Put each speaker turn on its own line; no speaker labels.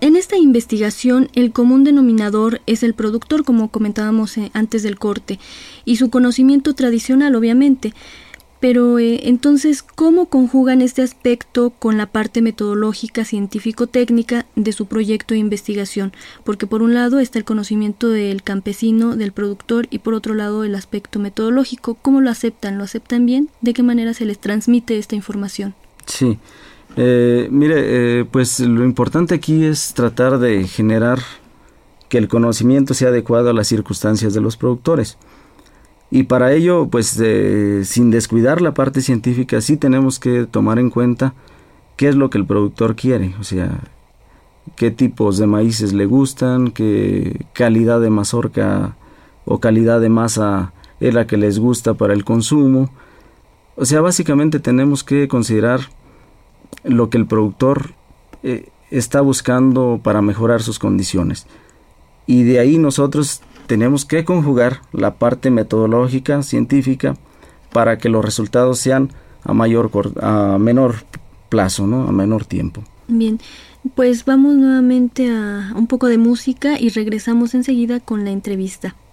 En esta investigación, el común denominador es el productor, como comentábamos antes del corte, y su conocimiento tradicional, obviamente. Pero entonces, ¿cómo conjugan este aspecto con la parte metodológica, científico-técnica de su proyecto de investigación? Porque por un lado está el conocimiento del campesino, del productor, y por otro lado el aspecto metodológico. ¿Cómo lo aceptan? ¿Lo aceptan bien? ¿De qué manera se les transmite esta información?
Sí, pues lo importante aquí es tratar de generar que el conocimiento sea adecuado a las circunstancias de los productores. Y para ello, pues sin descuidar la parte científica, sí tenemos que tomar en cuenta qué es lo que el productor quiere, o sea, qué tipos de maíces le gustan, qué calidad de mazorca o calidad de masa es la que les gusta para el consumo. O sea, básicamente tenemos que considerar lo que el productor está buscando para mejorar sus condiciones. Y de ahí nosotros tenemos que conjugar la parte metodológica, científica, para que los resultados sean a menor plazo, ¿no? A menor tiempo.
Bien, pues vamos nuevamente a un poco de música y regresamos enseguida con la entrevista.